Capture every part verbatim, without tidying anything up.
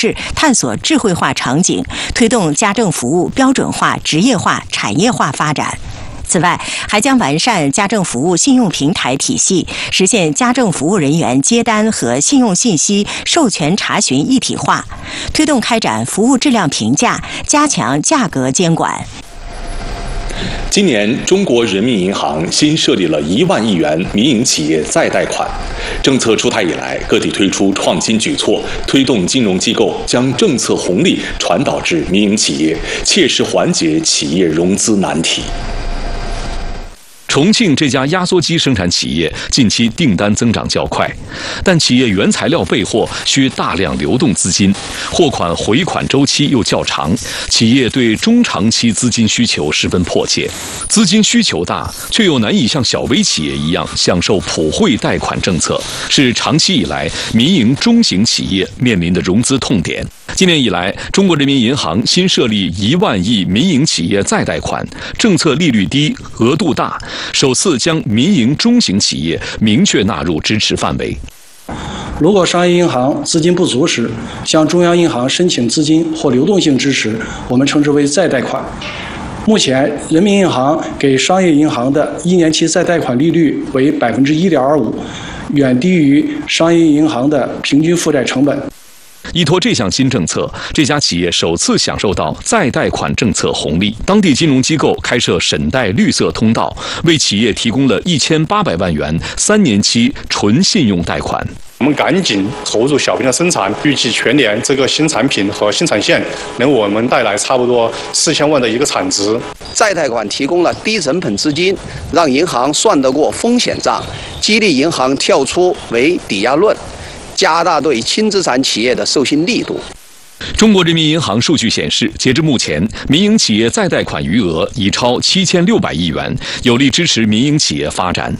市，探索智慧化场景，推动家政服务标准化、职业化、产业化发展。此外，还将完善家政服务信用平台体系，实现家政服务人员接单和信用信息授权查询一体化，推动开展服务质量评价，加强价格监管。 今年，中国人民银行新设立了一万亿元民营企业再贷款。政策出台以来，各地推出创新举措，推动金融机构将政策红利传导至民营企业，切实缓解企业融资难题。 重庆这家压缩机生产企业近期订单增长较快，但企业原材料备货需大量流动资金，货款回款周期又较长，企业对中长期资金需求十分迫切。资金需求大，却又难以像小微企业一样享受普惠贷款政策，是长期以来民营中型企业面临的融资痛点。今年以来，中国人民银行新设立一万亿民营企业再贷款，政策利率低、额度大，首次将民营中型企业明确纳入支持范围。 如果商业银行资金不足时，向中央银行申请资金或流动性支持，我们称之为再贷款。目前，人民银行给商业银行的一年期再贷款利率为百分之一点二五，远低于商业银行的平均负债成本。 依托这项新政策，这家企业首次享受到再贷款政策红利。当地金融机构开设沈贷绿色通道，为企业提供了一千八百万元三年期纯信用贷款。 我们赶紧投入小瓶的生产，预计全年这个新产品和新产线能为我们带来差不多四千万的一个产值。 再贷款提供了低成本资金，让银行算得过风险账，激励银行跳出为抵押论，加大对轻资产企业的授信力度。 中国人民银行数据显示，截至目前，民营企业再贷款余额已超七千六百亿元，有力支持民营企业发展。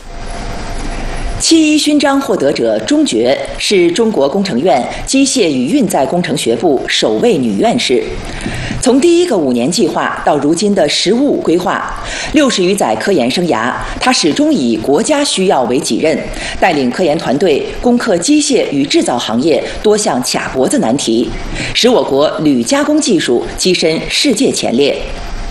七一勋章获得者钟珏是中国工程院机械与运载工程学部首位女院士。从第一个五年计划到如今的“十五五”规划，六十余载科研生涯，她始终以国家需要为己任，带领科研团队攻克机械与制造行业多项卡脖子难题，使我国铝加工技术跻身世界前列。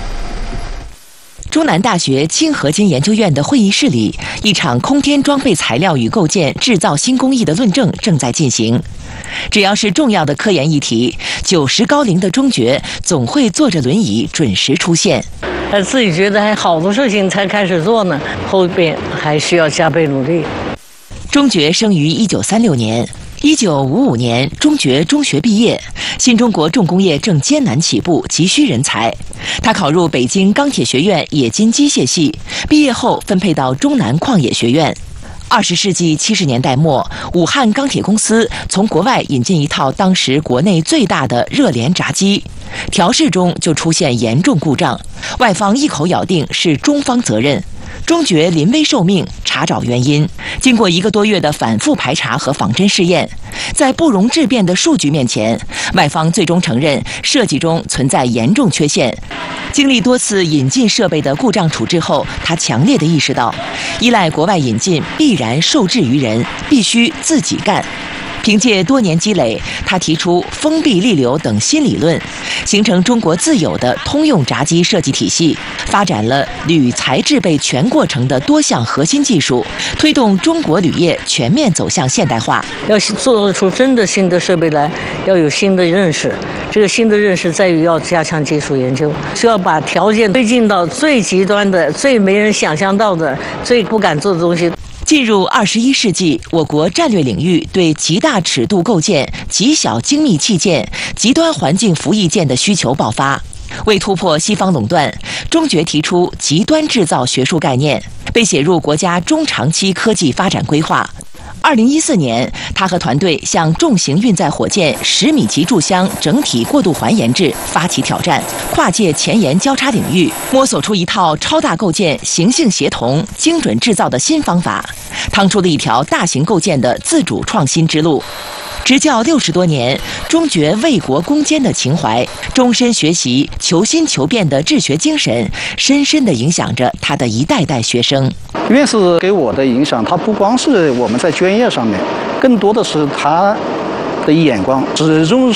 中南大学氢合金研究院的会议室里，一场空天装备材料与构建制造新工艺的论证正在进行。只要是重要的科研议题，九十高龄的钟珏总会坐着轮椅准时出现。 他自己觉得还好多事情才开始做呢，后边还需要加倍努力。 钟珏生于一九三六年。一九五五年，钟珏中学毕业，新中国重工业正艰难起步，急需人才。他考入北京钢铁学院冶金机械系，毕业后分配到中南矿业学院。二十世纪七十年代末，武汉钢铁公司从国外引进一套当时国内最大的热联闸机，调试中就出现严重故障，外方一口咬定是中方责任。钟珏临危受命查找原因，经过一个多月的反复排查和仿真试验，在不容置辩的数据面前，外方最终承认设计中存在严重缺陷。经历多次引进设备的故障处置后，他强烈地意识到，依赖国外引进必然受制于人，必须自己干。凭借多年积累，他提出封闭力流等新理论，形成中国自有的通用闸机设计体系，发展了铝材制备全过程的多项核心技术，推动中国铝业全面走向现代化。 要做出真的新的设备来，要有新的认识。这个新的认识在于要加强技术研究，需要把条件推进到最极端的、最没人想象到的、最不敢做的东西。 进入二十一世纪，我国战略领域对极大尺度构建、极小精密器件、极端环境服役件的需求爆发。为突破西方垄断，钟珏提出极端制造学术概念，被写入国家中长期科技发展规划。二零一四年，他和团队向重型运载火箭十米级柱箱整体过渡环研制发起挑战，跨界前沿交叉领域，摸索出一套超大构件、形性协同、精准制造的新方法，趟出了一条大型构件的自主创新之路。执教六十多年，钟珏为国攻坚的情怀，终身学习、求新求变的治学精神，深深地影响着他的一代代学生。 院士给我的影响，他不光是我们在专业上面，更多的是他的眼光，始终